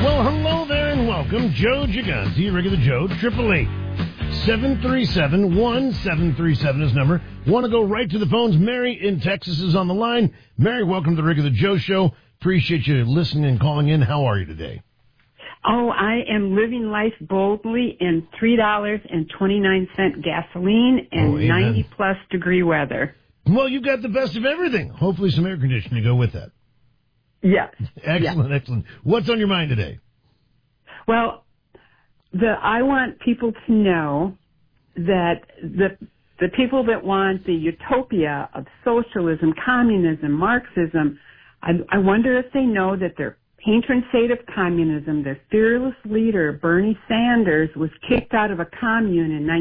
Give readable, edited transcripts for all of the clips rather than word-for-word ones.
Well, hello there and welcome. Joe Gigante, regular Joe, 888-737-1737 is number. Want to go right to the phones. Mary in Texas is on the line. Mary, welcome to the Regular Joe Show. Appreciate you listening and calling in. How are you today? Oh, I am living life boldly in $3.29 gasoline and 90-plus degree weather. Well, you've got the best of everything. Hopefully some air conditioning to go with that. Yes. Excellent, yes. Excellent. What's on your mind today? Well, I want people to know that the people that want the utopia of socialism, communism, Marxism, I wonder if they know that their patron saint of communism, their fearless leader, Bernie Sanders, was kicked out of a commune in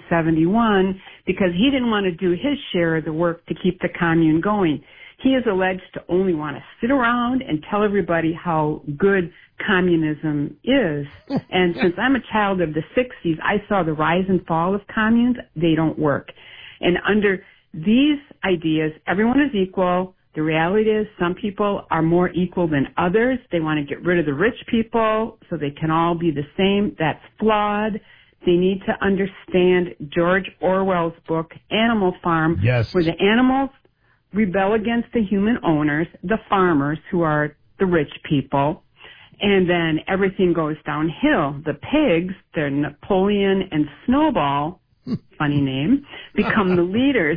1971 because he didn't want to do his share of the work to keep the commune going. He is alleged to only want to sit around and tell everybody how good communism is. And since I'm a child of the 60s, I saw the rise and fall of communes. They don't work. And under these ideas, everyone is equal. The reality is some people are more equal than others. They want to get rid of the rich people so they can all be the same. That's flawed. They need to understand George Orwell's book, Animal Farm, yes, where the animals rebel against the human owners, the farmers, who are the rich people, and then everything goes downhill. The pigs, they're Napoleon and Snowball, funny name, become the leaders.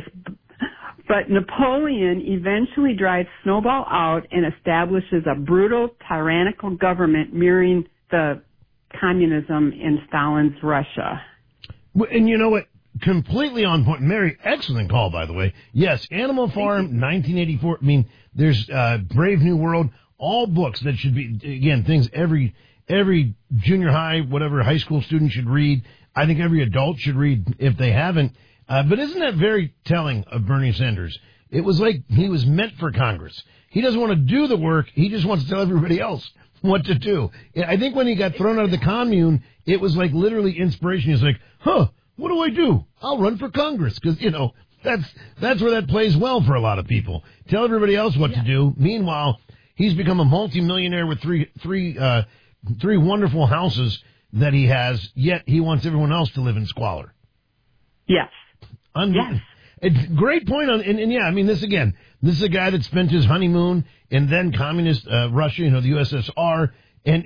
But Napoleon eventually drives Snowball out and establishes a brutal, tyrannical government mirroring the communism in Stalin's Russia. And you know what? Completely on point. Mary, excellent call, by the way. Yes, Animal Farm, 1984. I mean, there's Brave New World, all books that should be, again, things every junior high, whatever, high school student should read. I think every adult should read if they haven't. But isn't that very telling of Bernie Sanders? It was like he was meant for Congress. He doesn't want to do the work. He just wants to tell everybody else what to do. I think when he got thrown out of the commune, it was like literally inspiration. He's like, what do I do? I'll run for Congress. Because, you know, that's where that plays well for a lot of people. Tell everybody else what to do. Meanwhile, he's become a multimillionaire with three wonderful houses that he has, yet he wants everyone else to live in squalor. Yes. Yes. Great point on, and yeah, I mean, this is a guy that spent his honeymoon in then communist Russia, you know, the USSR, and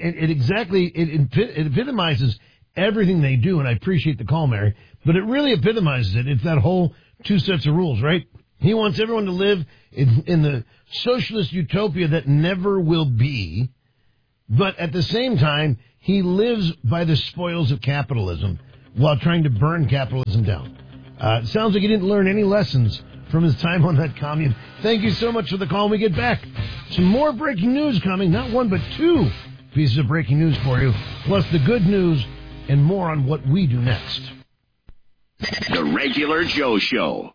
it epitomizes everything they do, and I appreciate the call, Mary, but it really epitomizes it. It's that whole two sets of rules, right? He wants everyone to live in the socialist utopia that never will be, but at the same time, he lives by the spoils of capitalism while trying to burn capitalism down. It sounds like he didn't learn any lessons from his time on that commune. Thank you so much for the call. When we get back, some more breaking news coming. Not one, but two pieces of breaking news for you, plus the good news and more on what we do next. The Regular Joe Show.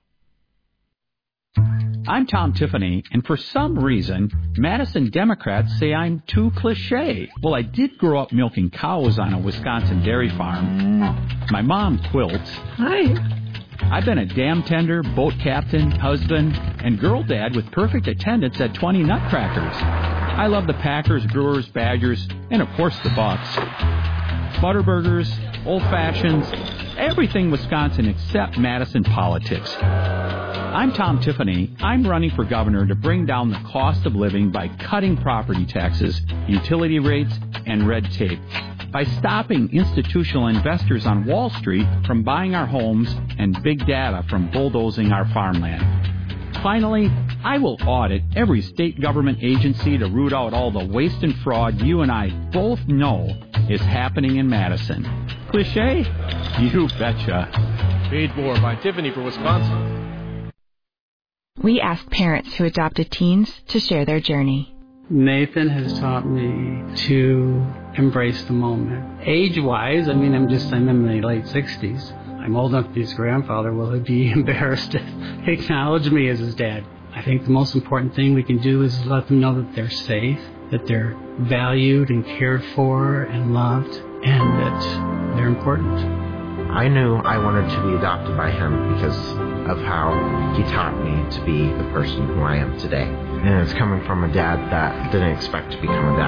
I'm Tom Tiffany, and for some reason, Madison Democrats say I'm too cliche. Well, I did grow up milking cows on a Wisconsin dairy farm. My mom quilts. Hi. I've been a dam tender, boat captain, husband, and girl dad with perfect attendance at 20 Nutcrackers. I love the Packers, Brewers, Badgers, and of course the Bucks. Butterburgers, old fashions, everything Wisconsin except Madison politics. I'm Tom Tiffany. I'm running for governor to bring down the cost of living by cutting property taxes, utility rates, and red tape. By stopping institutional investors on Wall Street from buying our homes and big data from bulldozing our farmland. Finally, I will audit every state government agency to root out all the waste and fraud you and I both know is happening in Madison. Cliché? You betcha. Paid for by Tiffany for Wisconsin. We ask parents who adopted teens to share their journey. Nathan has taught me to embrace the moment. Age-wise, I'm in my late 60s. I'm old enough to be his grandfather. Will he be embarrassed to acknowledge me as his dad? I think the most important thing we can do is let them know that they're safe, that they're valued and cared for and loved, and that they're important. I knew I wanted to be adopted by him because of how he taught me to be the person who I am today. And it's coming from a dad that didn't expect to become a dad.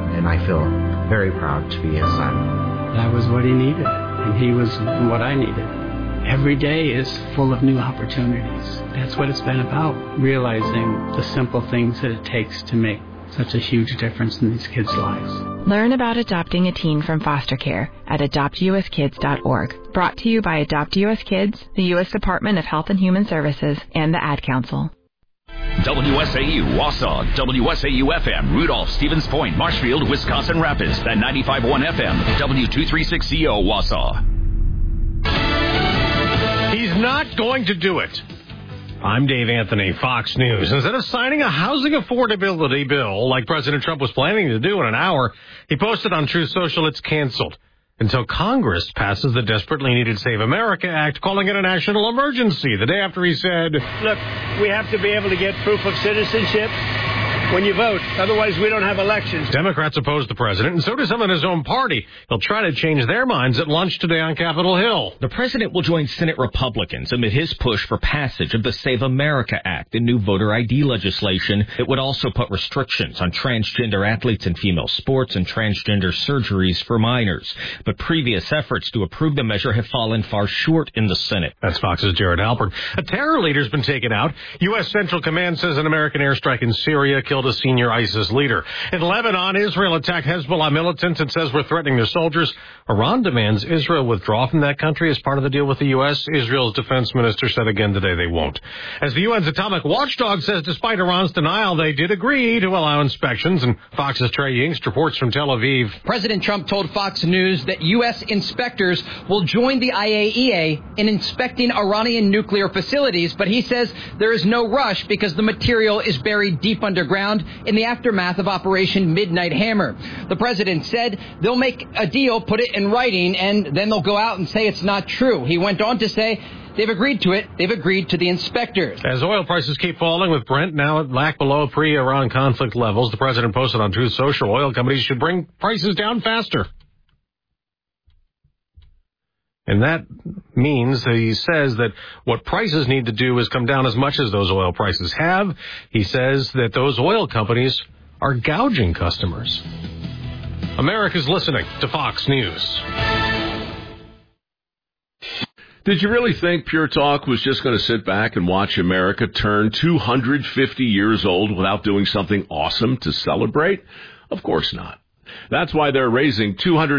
and I feel very proud to be his son. That was what he needed, and he was what I needed. Every day is full of new opportunities. That's what it's been about, realizing the simple things that it takes to make such a huge difference in these kids' lives. Learn about adopting a teen from foster care at adoptuskids.org. Brought to you by Adopt US Kids, the U.S. Department of Health and Human Services, and the Ad Council. WSAU, Wausau, WSAU-FM, Rudolph, Stevens Point, Marshfield, Wisconsin Rapids, and 95.1 FM, W236CO, Wausau. He's not going to do it. I'm Dave Anthony, Fox News. Instead of signing a housing affordability bill like President Trump was planning to do in an hour, he posted on Truth Social it's canceled until Congress passes the desperately needed Save America Act, calling it a national emergency, the day after he said, look, we have to be able to get proof of citizenship when you vote. Otherwise, we don't have elections. Democrats oppose the president, and so does some in his own party. He'll try to change their minds at lunch today on Capitol Hill. The president will join Senate Republicans amid his push for passage of the Save America Act, a new voter ID legislation. It would also put restrictions on transgender athletes in female sports and transgender surgeries for minors. But previous efforts to approve the measure have fallen far short in the Senate. That's Fox's Jared Halpern. A terror leader's been taken out. U.S. Central Command says an American airstrike in Syria killed a senior ISIS leader. In Lebanon, Israel attacked Hezbollah militants and says we're threatening their soldiers. Iran demands Israel withdraw from that country as part of the deal with the U.S. Israel's defense minister said again today they won't. As the UN's atomic watchdog says, despite Iran's denial, they did agree to allow inspections. And Fox's Trey Yingst reports from Tel Aviv. President Trump told Fox News that U.S. inspectors will join the IAEA in inspecting Iranian nuclear facilities, but he says there is no rush because the material is buried deep underground in the aftermath of Operation Midnight Hammer. The president said they'll make a deal, put it in writing, and then they'll go out and say it's not true. He went on to say they've agreed to it. They've agreed to the inspectors. As oil prices keep falling, with Brent now back below pre-Iran conflict levels, the president posted on Truth Social oil companies should bring prices down faster. And that means that he says that what prices need to do is come down as much as those oil prices have. He says that those oil companies are gouging customers. America's listening to Fox News. Did you really think Pure Talk was just going to sit back and watch America turn 250 years old without doing something awesome to celebrate? Of course not. That's why they're raising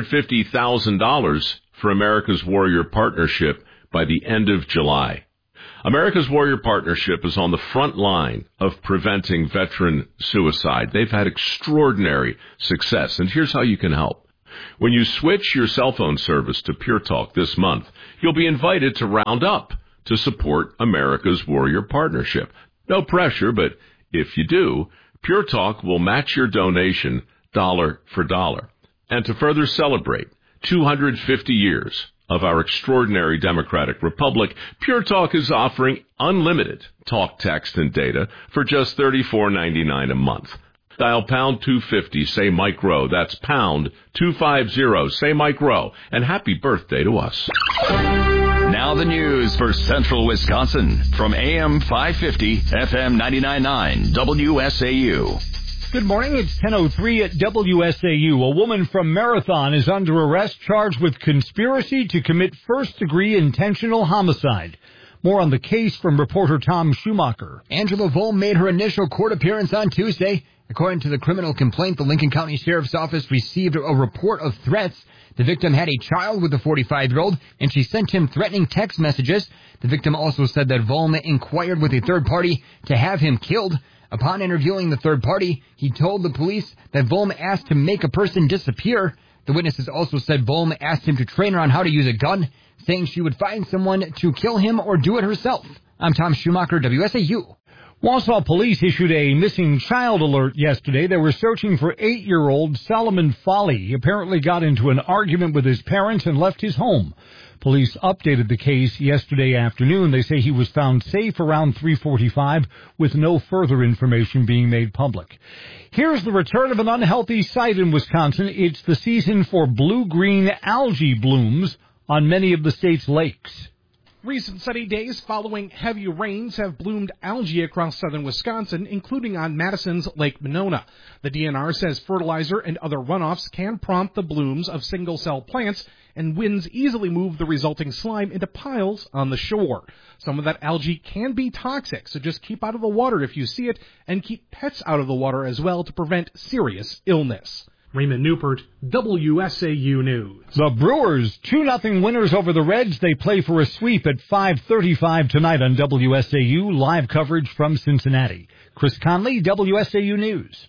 $250,000 for America's Warrior Partnership by the end of July. America's Warrior Partnership is on the front line of preventing veteran suicide. They've had extraordinary success, and here's how you can help. When you switch your cell phone service to Pure Talk this month, you'll be invited to round up to support America's Warrior Partnership. No pressure, but if you do, Pure Talk will match your donation dollar for dollar. And to further celebrate 250 years of our extraordinary democratic republic, Pure Talk is offering unlimited talk, text, and data for just $34.99 a month. Dial pound 250, say Mike Rowe. That's pound 250, say Mike Rowe. And happy birthday to us. Now the news for Central Wisconsin from AM 550, FM 99.9, WSAU. Good morning. It's 10:03 at WSAU. A woman from Marathon is under arrest charged with conspiracy to commit first-degree intentional homicide. More on the case from reporter Tom Schumacher. Angela Volm made her initial court appearance on Tuesday. According to the criminal complaint, the Lincoln County Sheriff's Office received a report of threats. The victim had a child with a 45-year-old, and she sent him threatening text messages. The victim also said that Volm inquired with a third party to have him killed. Upon interviewing the third party, he told the police that Volm asked to make a person disappear. The witnesses also said Volm asked him to train her on how to use a gun, saying she would find someone to kill him or do it herself. I'm Tom Schumacher, WSAU. Wausau police issued a missing child alert yesterday. They were searching for 8-year-old Solomon Folly. He apparently got into an argument with his parents and left his home. Police updated the case yesterday afternoon. They say he was found safe around 3:45 with no further information being made public. Here's the return of an unhealthy sight in Wisconsin. It's the season for blue-green algae blooms on many of the state's lakes. Recent sunny days following heavy rains have bloomed algae across southern Wisconsin, including on Madison's Lake Monona. The DNR says fertilizer and other runoffs can prompt the blooms of single-cell plants, and winds easily move the resulting slime into piles on the shore. Some of that algae can be toxic, so just keep out of the water if you see it, and keep pets out of the water as well to prevent serious illness. Raymond Newport, WSAU News. The Brewers, 2-0 winners over the Reds. They play for a sweep at 5:35 tonight on WSAU. Live coverage from Cincinnati. Chris Conley, WSAU News.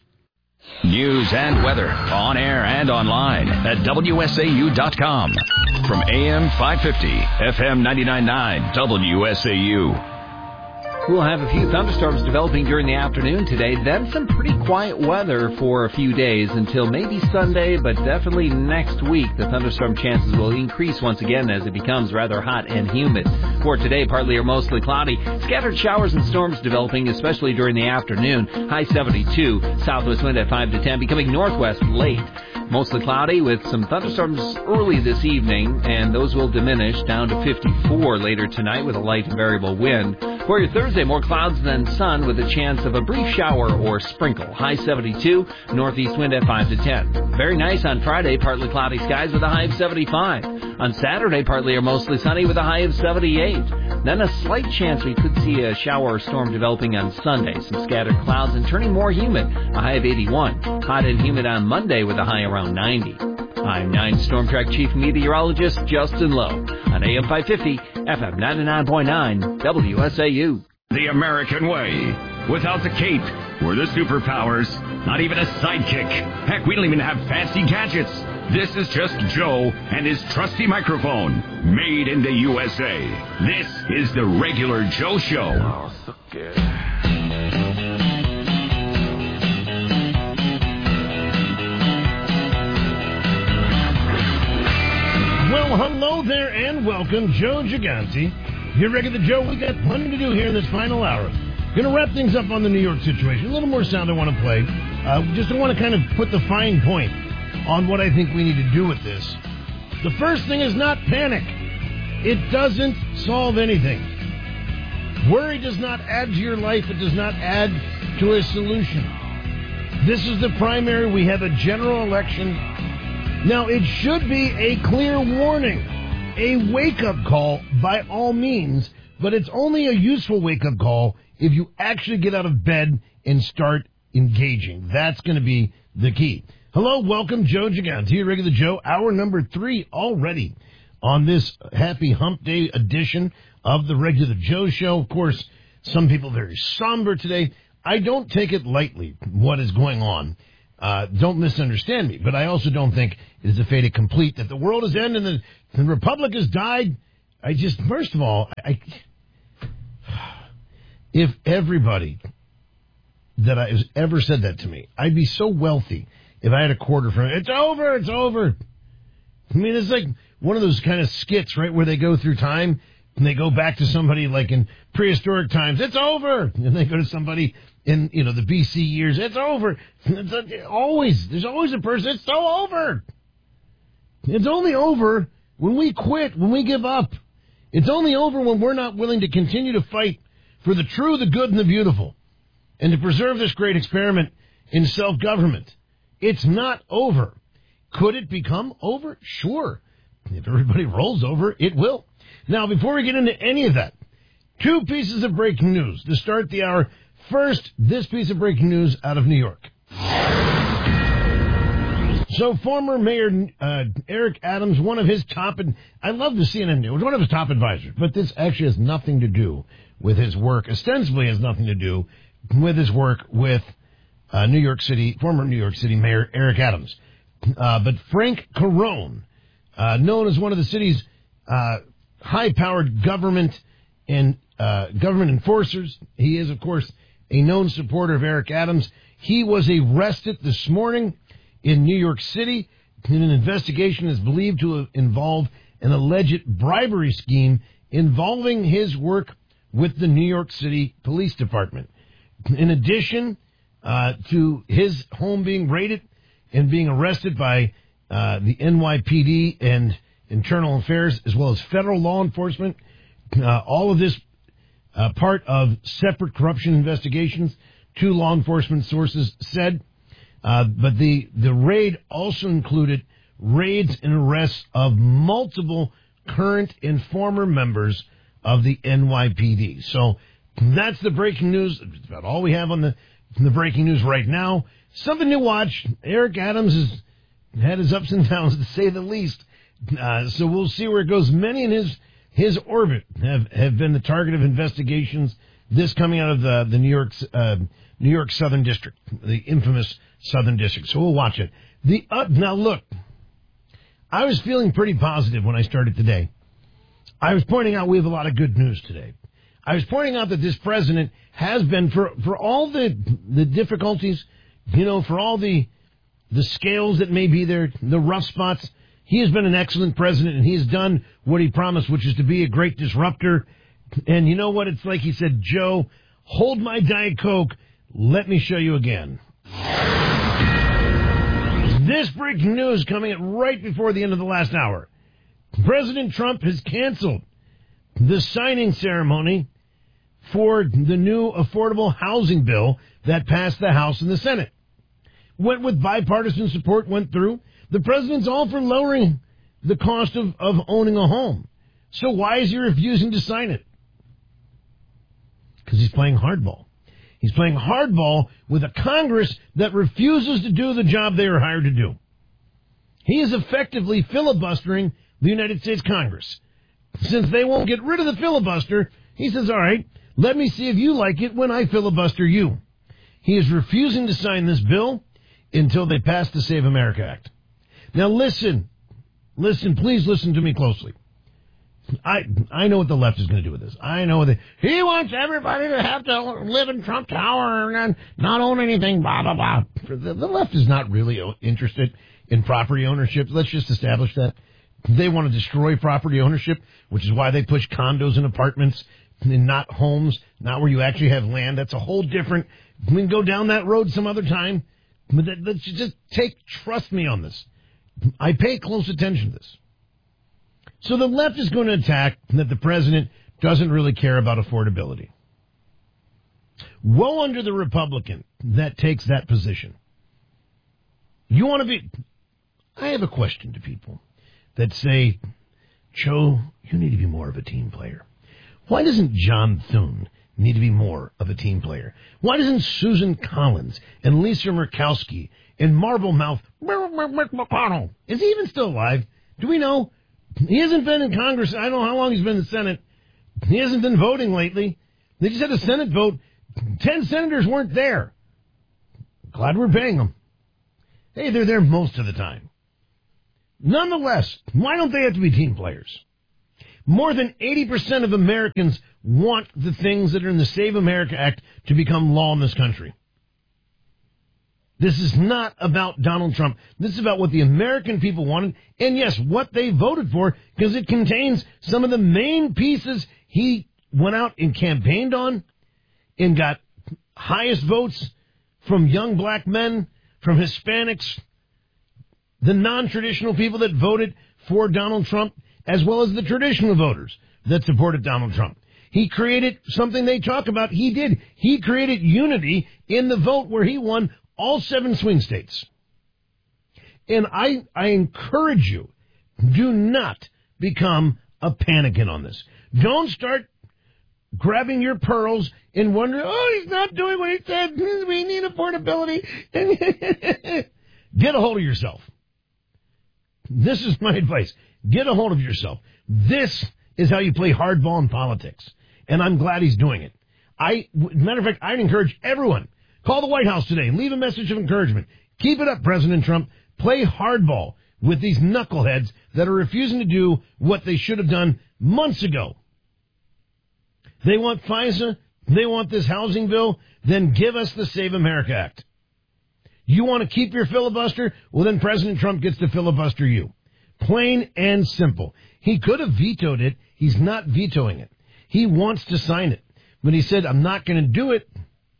News and weather on air and online at WSAU.com. From AM 550, FM 99.9, WSAU. We'll have a few thunderstorms developing during the afternoon today, then some pretty quiet weather for a few days until maybe Sunday, but definitely next week the thunderstorm chances will increase once again as it becomes rather hot and humid. For today, partly or mostly cloudy, scattered showers and storms developing, especially during the afternoon. High 72, southwest wind at 5 to 10, becoming northwest late. Mostly cloudy with some thunderstorms early this evening, and those will diminish down to 54 later tonight with a light and variable wind. For your Thursday, more clouds than sun with a chance of a brief shower or sprinkle. High 72, northeast wind at 5 to 10. Very nice on Friday, partly cloudy skies with a high of 75. On Saturday, partly or mostly sunny with a high of 78. Then a slight chance we could see a shower or storm developing on Sunday. Some scattered clouds and turning more humid, a high of 81. Hot and humid on Monday with a high around 90. I'm 9 Storm Track Chief Meteorologist Justin Lowe on AM 550, FM 99.9, WSAU. The American way. Without the cape or the superpowers, not even a sidekick. Heck, we don't even have fancy gadgets. This is just Joe and his trusty microphone, made in the USA. This is the Regular Joe Show. Oh, so good. Well, hello there and welcome, Joe Gigante. Your Regular Joe, we got plenty to do here in this final hour. Going to wrap things up on the New York situation. A little more sound I want to play. Just I want to kind of put the fine point on what I think we need to do with this. The first thing is not panic. It doesn't solve anything. Worry does not add to your life. It does not add to a solution. This is the primary. We have a general election. Now, it should be a clear warning, a wake-up call by all means, but it's only a useful wake-up call if you actually get out of bed and start engaging. That's going to be the key. Hello, welcome, Joe Gigante, your Regular Joe, hour number 3 already on this happy hump day edition of the Regular Joe Show. Of course, some people very somber today. I don't take it lightly, what is going on. Don't misunderstand me, but I also don't think it is a fait accompli that the world is ending and the republic has died. First of all, if everybody that has ever said that to me, I'd be so wealthy if I had a quarter from it. It's over, it's over. I mean, it's like one of those kind of skits, right, where they go through time and they go back to somebody like in prehistoric times. It's over. And they go to somebody in, the BC years. It's over. There's always a person. It's so over. It's only over when we quit, when we give up. It's only over when we're not willing to continue to fight for the true, the good, and the beautiful, and to preserve this great experiment in self-government. It's not over. Could it become over? Sure. If everybody rolls over, it will. Now, before we get into any of that, 2 pieces of breaking news to start the hour. First, this piece of breaking news out of New York. So, former Mayor Eric Adams, one of his top, and I love the CNN News, one of his top advisors, but this actually has nothing to do with his work, ostensibly has nothing to do with his work with former New York City Mayor Eric Adams. But Frank Carone, known as one of the city's high-powered government and government enforcers, he is, of course, a known supporter of Eric Adams. He was arrested this morning in New York City in an investigation is believed to involve an alleged bribery scheme involving his work with the New York City Police Department. In addition to his home being raided and being arrested by the NYPD and Internal Affairs, as well as federal law enforcement, All of this part of separate corruption investigations, 2 law enforcement sources said. But the raid also included raids and arrests of multiple current and former members of the NYPD. So that's the breaking news. That's about all we have on the breaking news right now. Something to watch. Eric Adams has had his ups and downs, to say the least. So we'll see where it goes. Many in his orbit have been the target of investigations. This coming out of the New York Southern District, the infamous Southern District. So we'll watch it. Now look, I was feeling pretty positive when I started today. I was pointing out we have a lot of good news today. I was pointing out that this president has been, for all the difficulties, for all the scales that may be there, the rough spots, he has been an excellent president, and he has done what he promised, which is to be a great disruptor. And you know what? It's like he said, Joe, hold my Diet Coke. Let me show you again. This breaking news coming right before the end of the last hour. President Trump has canceled the signing ceremony for the new affordable housing bill that passed the House and the Senate. Went with bipartisan support, went through. The president's all for lowering the cost of owning a home. So why is he refusing to sign it? Because he's playing hardball. He's playing hardball with a Congress that refuses to do the job they are hired to do. He is effectively filibustering the United States Congress. Since they won't get rid of the filibuster, he says, all right, let me see if you like it when I filibuster you. He is refusing to sign this bill until they pass the Save America Act. Now listen, please listen to me closely. I know what the left is going to do with this. I know he wants everybody to have to live in Trump Tower and not own anything, blah, blah, blah. The left is not really interested in property ownership. Let's just establish that. They want to destroy property ownership, which is why they push condos and apartments and not homes, not where you actually have land. That's a whole different, we can go down that road some other time. But let's just trust me on this. I pay close attention to this. So the left is going to attack that the president doesn't really care about affordability. Woe under the Republican that takes that position. I have a question to people that say, Joe, you need to be more of a team player. Why doesn't John Thune need to be more of a team player? Why doesn't Susan Collins and Lisa Murkowski and Marblemouth McConnell, is he even still alive? Do we know? He hasn't been in Congress. I don't know how long he's been in the Senate. He hasn't been voting lately. They just had a Senate vote. 10 senators weren't there. Glad we're paying them. Hey, they're there most of the time. Nonetheless, why don't they have to be team players? More than 80% of Americans want the things that are in the Save America Act to become law in this country. This is not about Donald Trump. This is about what the American people wanted, and yes, what they voted for, because it contains some of the main pieces he went out and campaigned on and got highest votes from young black men, from Hispanics, the non-traditional people that voted for Donald Trump, as well as the traditional voters that supported Donald Trump. He created something they talk about. He did. He created unity in the vote where he won all 7 swing states. And I encourage you, do not become a panican on this. Don't start grabbing your pearls and wondering, oh, he's not doing what he said. We need affordability. Get a hold of yourself. This is my advice. Get a hold of yourself. This is how you play hardball in politics. And I'm glad he's doing it. Matter of fact, I'd encourage everyone, call the White House today. Leave a message of encouragement. Keep it up, President Trump. Play hardball with these knuckleheads that are refusing to do what they should have done months ago. They want FISA. They want this housing bill. Then give us the Save America Act. You want to keep your filibuster? Well, then President Trump gets to filibuster you. Plain and simple. He could have vetoed it. He's not vetoing it. He wants to sign it. But he said, I'm not going to do it.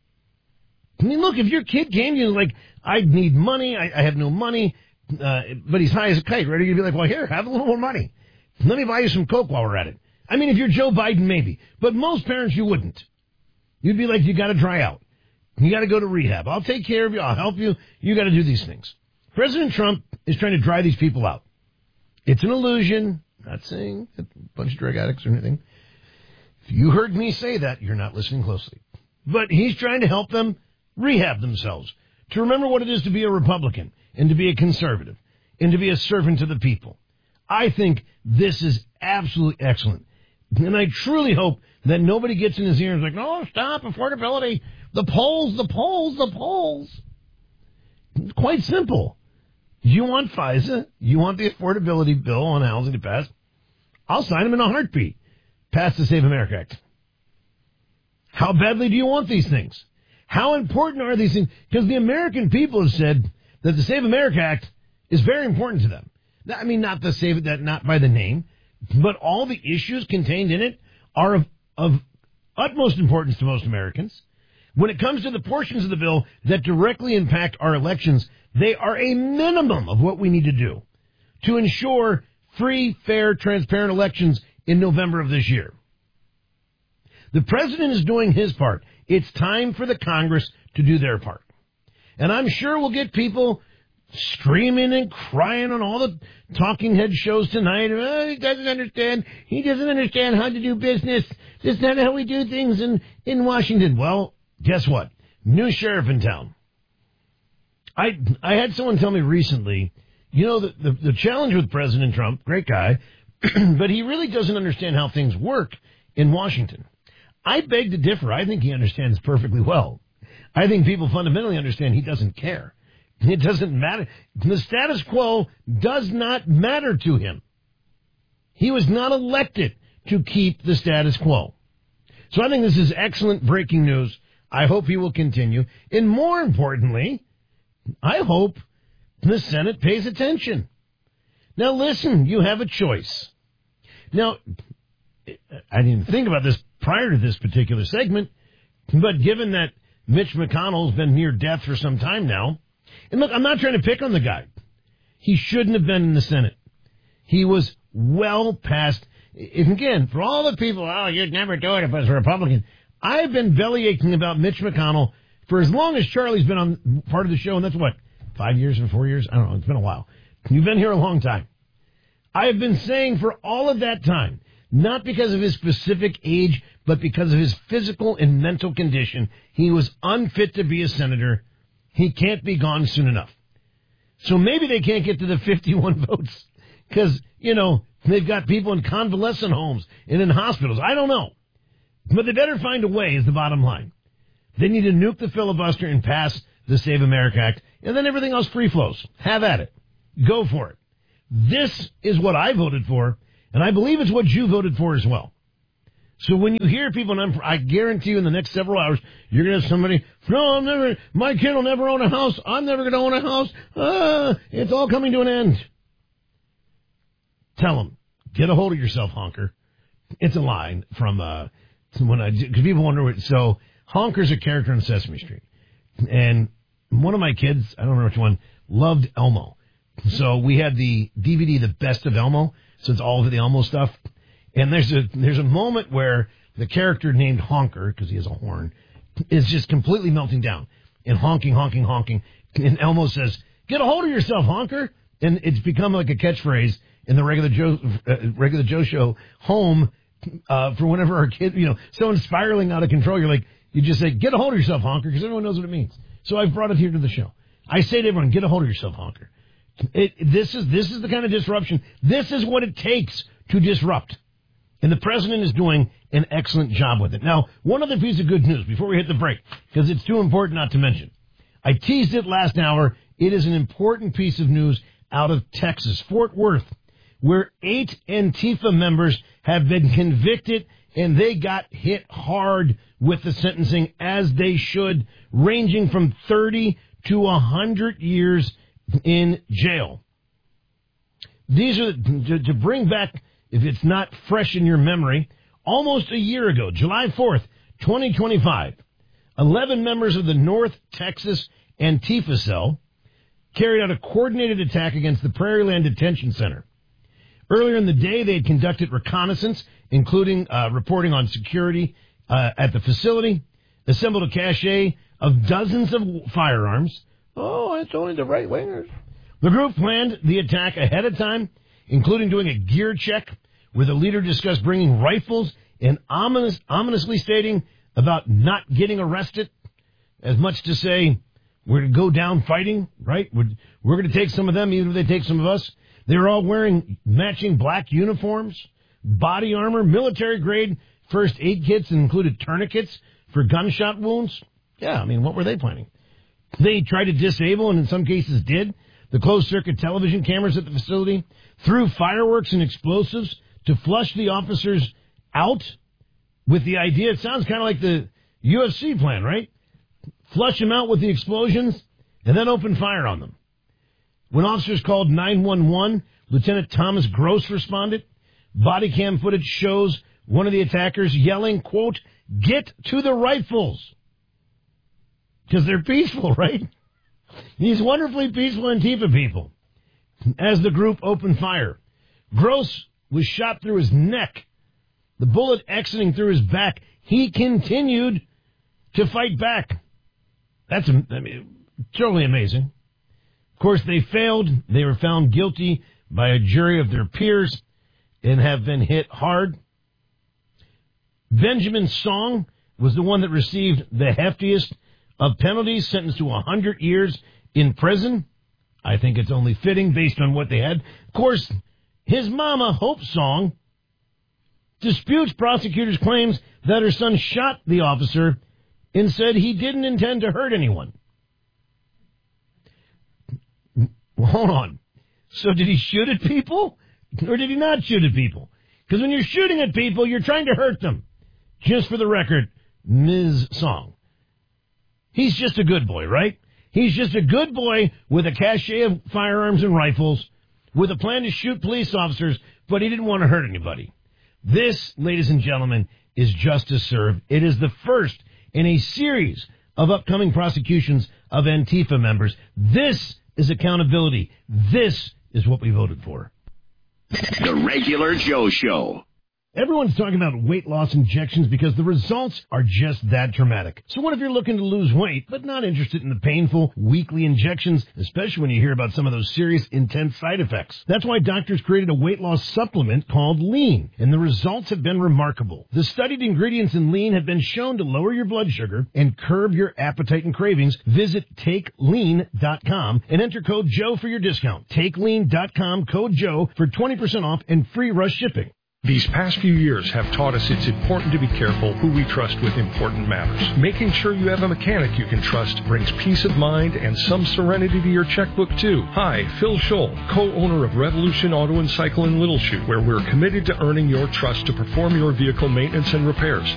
I mean, look, if your kid came to you like, I need money, I have no money, but he's high as a kite, right? You'd be like, well, here, have a little more money. Let me buy you some Coke while we're at it. I mean, if you're Joe Biden, maybe. But most parents, you wouldn't. You'd be like, you got to dry out. You got to go to rehab. I'll take care of you. I'll help you. You got to do these things. President Trump is trying to dry these people out. It's an illusion. Not saying a bunch of drug addicts or anything. If you heard me say that, you're not listening closely. But he's trying to help them rehab themselves, to remember what it is to be a Republican and to be a conservative and to be a servant to the people. I think this is absolutely excellent. And I truly hope that nobody gets in his ear and is like, no, stop, affordability, the polls, the polls, the polls. Quite simple. You want FISA, you want the affordability bill on housing to pass, I'll sign them in a heartbeat. Pass the Save America Act. How badly do you want these things? How important are these things? Because the American people have said that the Save America Act is very important to them. I mean, not the Save that, not by the name, but all the issues contained in it are of utmost importance to most Americans. When it comes to the portions of the bill that directly impact our elections, they are a minimum of what we need to do to ensure free, fair, transparent elections in November of this year. The president is doing his part. It's time for the Congress to do their part. And I'm sure we'll get people screaming and crying on all the talking head shows tonight. Oh, he doesn't understand. He doesn't understand how to do business. This is not how we do things in Washington. Well, guess what? New sheriff in town. I had someone tell me recently, you know, the challenge with President Trump, great guy, but he really doesn't understand how things work in Washington. I beg to differ. I think he understands perfectly well. I think people fundamentally understand he doesn't care. It doesn't matter. The status quo does not matter to him. He was not elected to keep the status quo. So I think this is excellent breaking news. I hope he will continue. And more importantly, I hope the Senate pays attention. Now listen, you have a choice. Now, I didn't even think about this prior to this particular segment, but given that Mitch McConnell has been near death for some time now, and look, I'm not trying to pick on the guy. He shouldn't have been in the Senate. He was well past, and again, for all the people, oh, you'd never do it if it was a Republican. I've been belly aching about Mitch McConnell for as long as Charlie's been on part of the show, and that's what, 5 years and 4 years? I don't know. It's been a while. You've been here a long time. I have been saying for all of that time, not because of his specific age, but because of his physical and mental condition, he was unfit to be a senator. He can't be gone soon enough. So maybe they can't get to the 51 votes because, you know, they've got people in convalescent homes and in hospitals. I don't know. But they better find a way is the bottom line. They need to nuke the filibuster and pass the Save America Act, and then everything else free flows. Have at it. Go for it. This is what I voted for, and I believe it's what you voted for as well. So when you hear people, and I guarantee you in the next several hours, you're going to have somebody, no, my kid will never own a house. I'm never going to own a house. It's all coming to an end. Tell them, get a hold of yourself, honker. It's a line from, because people wonder so Honker's a character on Sesame Street. And one of my kids, I don't remember which one, loved Elmo. So we had the DVD, The Best of Elmo. So it's all of the Elmo stuff. And there's a moment where the character named Honker, because he has a horn, is just completely melting down and honking. And Elmo says, get a hold of yourself, honker. And it's become like a catchphrase in the Regular Joe show home for whenever our kid, you know, someone's spiraling out of control. You just say, get a hold of yourself, honker, because everyone knows what it means. So I've brought it here to the show. I say to everyone, get a hold of yourself, honker. This is the kind of disruption. This is what it takes to disrupt. And the president is doing an excellent job with it. Now, one other piece of good news before we hit the break, because it's too important not to mention. I teased it last hour. It is an important piece of news out of Texas, Fort Worth, where 8 Antifa members have been convicted, and they got hit hard with the sentencing, as they should, ranging from 30 to 100 years in jail. These are, to bring back, if it's not fresh in your memory, almost a year ago, July 4th, 2025, 11 members of the North Texas Antifa cell carried out a coordinated attack against the Prairiland Detention Center. Earlier in the day, they had conducted reconnaissance, including reporting on security at the facility, assembled a cache of dozens of firearms. Oh, it's only the right-wingers. The group planned the attack ahead of time, including doing a gear check, where the leader discussed bringing rifles and ominously stating about not getting arrested, as much to say, we're going to go down fighting, right? We're going to take some of them, even if they take some of us. They were all wearing matching black uniforms, body armor, military-grade first aid kits, and included tourniquets for gunshot wounds. Yeah, I mean, what were they planning? They tried to disable, and in some cases did, the closed-circuit television cameras at the facility, threw fireworks and explosives to flush the officers out with the idea, it sounds kind of like the UFC plan, right? Flush them out with the explosions and then open fire on them. When officers called 911, Lieutenant Thomas Gross responded. Body cam footage shows one of the attackers yelling, quote, "Get to the rifles." Because they're peaceful, right? These wonderfully peaceful Antifa people. As the group opened fire, Gross was shot through his neck, the bullet exiting through his back. He continued to fight back. That's, totally amazing. Of course, they failed. They were found guilty by a jury of their peers and have been hit hard. Benjamin Song was the one that received the heftiest of penalties, sentenced to 100 years in prison. I think it's only fitting based on what they had. Of course, his mama, Hope Song, disputes prosecutors' claims that her son shot the officer and said he didn't intend to hurt anyone. Well, hold on. So did he shoot at people or did he not shoot at people? Because when you're shooting at people, you're trying to hurt them. Just for the record, Ms. Song. He's just a good boy, right? He's just a good boy with a cache of firearms and rifles, with a plan to shoot police officers, but he didn't want to hurt anybody. This, ladies and gentlemen, is justice served. It is the first in a series of upcoming prosecutions of Antifa members. This is accountability. This is what we voted for. The Regular Joe Show. Everyone's talking about weight loss injections because the results are just that dramatic. So what if you're looking to lose weight, but not interested in the painful weekly injections, especially when you hear about some of those serious, intense side effects? That's why doctors created a weight loss supplement called Lean, and the results have been remarkable. The studied ingredients in Lean have been shown to lower your blood sugar and curb your appetite and cravings. Visit TakeLean.com and enter code Joe for your discount. TakeLean.com, code Joe for 20% off and free rush shipping. These past few years have taught us it's important to be careful who we trust with important matters. Making sure you have a mechanic you can trust brings peace of mind and some serenity to your checkbook, too. Hi, Phil Scholl, co-owner of Revolution Auto and Cycle in Little Chute, where we're committed to earning your trust to perform your vehicle maintenance and repairs.